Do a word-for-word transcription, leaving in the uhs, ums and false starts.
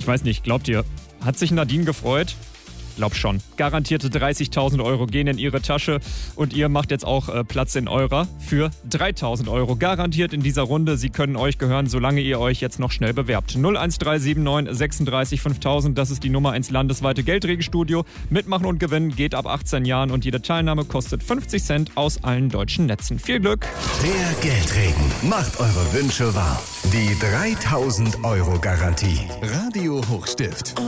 weiß nicht, glaubt ihr, hat sich Nadine gefreut? Glaub schon. Garantierte dreißigtausend Euro gehen in ihre Tasche und ihr macht jetzt auch äh, Platz in eurer für dreitausend Euro. Garantiert in dieser Runde. Sie können euch gehören, solange ihr euch jetzt noch schnell bewerbt. null eins drei sieben neun sechsunddreißig fünftausend, das ist die Nummer ins landesweite Geldregenstudio. Mitmachen und gewinnen geht ab achtzehn Jahren und jede Teilnahme kostet fünfzig Cent aus allen deutschen Netzen. Viel Glück! Der Geldregen macht eure Wünsche wahr. Die dreitausend Euro Garantie. Radio Hochstift.